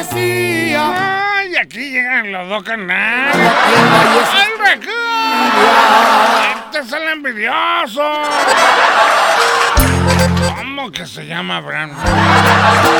decía. Ay, aquí llegan los dos canales. Aquí el valle se ¡Ay, Este es el envidioso! ¿Cómo que se llama Abraham?